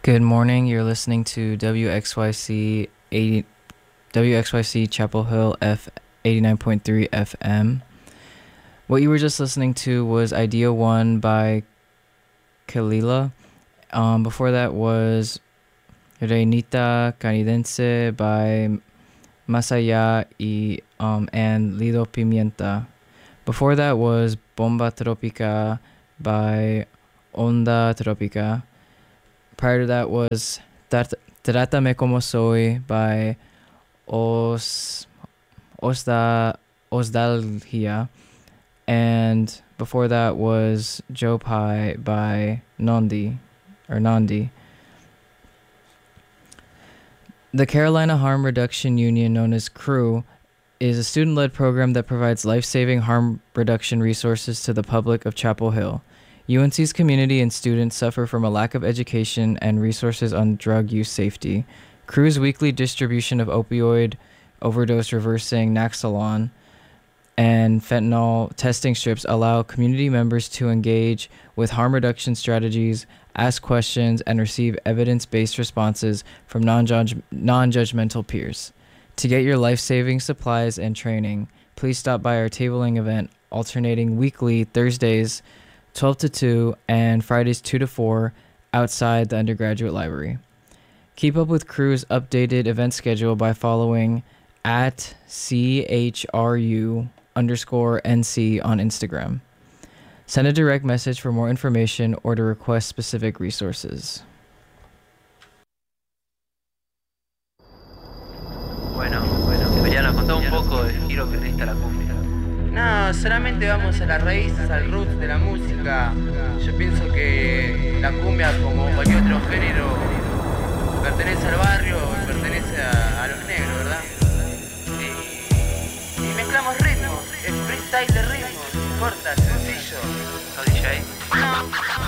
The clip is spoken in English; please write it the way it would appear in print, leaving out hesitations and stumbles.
Good morning. You're listening to WXYC Chapel Hill F 89.3 FM. What you were just listening to was Idea 1 by Kalila. Before that was Reinita Canidense by Masaya and Lido Pimienta. Before that was Bomba Tropica by Onda Tropica. Prior to that was Trátame Como Soy by Osdalgia. And before that was Joe Pie by Nandi. The Carolina Harm Reduction Union, known as CREW, is a student-led program that provides life-saving harm reduction resources to the public of Chapel Hill. UNC's community and students suffer from a lack of education and resources on drug use safety. CREW's weekly distribution of opioid overdose reversing Naxalon and fentanyl testing strips allow community members to engage with harm reduction strategies, ask questions, and receive evidence-based responses from non-judgmental peers. To get your life-saving supplies and training, please stop by our tabling event alternating weekly Thursdays 12 to 2 and Fridays 2 to 4 outside the undergraduate library. Keep up with CREW's updated event schedule by following at CHRU_NC on Instagram. Send a direct message for more information or to request specific resources. Bueno, Emiliano, contá un poco del giro que necesita la cumbia. No, solamente vamos a las raíces, al roots de la música. Yo pienso que la cumbia, como cualquier otro género, pertenece al barrio y pertenece a los negros, ¿verdad? Y mezclamos ritmos, es freestyle de ritmos, corta, sencillo. ¿Sos DJ? No.